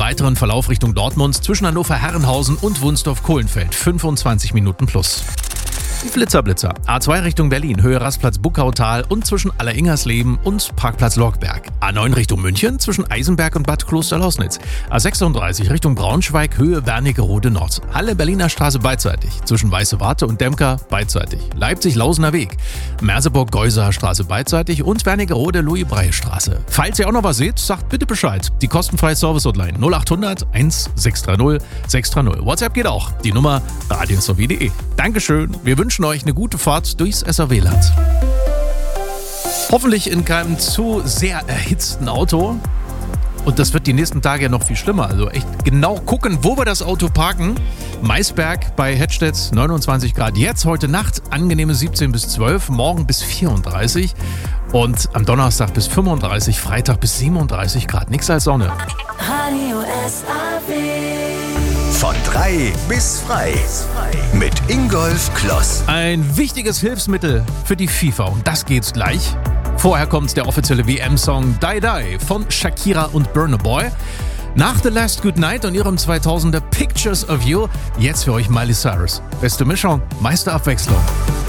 weiteren Verlauf Richtung Dortmund zwischen Hannover-Herrenhausen und Wunsdorf-Kohlenfeld 25 Minuten plus. Die Flitzer-Blitzer. A2 Richtung Berlin, Höhe Rastplatz Buckautal und zwischen Alleringersleben und Parkplatz Lorgberg. A9 Richtung München zwischen Eisenberg und Bad Klosterlausnitz. A36 Richtung Braunschweig, Höhe Wernigerode Nord. Halle Berliner Straße beidseitig. Zwischen Weiße Warte und Demker beidseitig. Leipzig-Lausener Weg. Merseburg-Geuser Straße beidseitig und Wernigerode Louis-Breil-Straße. Falls ihr auch noch was seht, sagt bitte Bescheid. Die kostenfreie Service-Hotline 0800 1630 630. WhatsApp geht auch. Die Nummer radiosw.de. Dankeschön. Wir wünschen euch eine gute Fahrt durchs SRW-Land. Hoffentlich in keinem zu sehr erhitzten Auto. Und das wird die nächsten Tage ja noch viel schlimmer. Also echt genau gucken, wo wir das Auto parken. Maisberg bei Hettstedt 29 Grad. Jetzt heute Nacht angenehme 17 bis 12, morgen bis 34 und am Donnerstag bis 35, Freitag bis 37 Grad. Nichts als Sonne. Radio SRW. Von 3 bis frei. Mit Ingolf Kloss. Ein wichtiges Hilfsmittel für die FIFA und das geht's gleich. Vorher kommt der offizielle WM-Song Die Die von Shakira und Burna Boy. Nach The Last Good Night und ihrem 2000er Pictures of You jetzt für euch Miley Cyrus. Beste Mischung, meiste Abwechslung.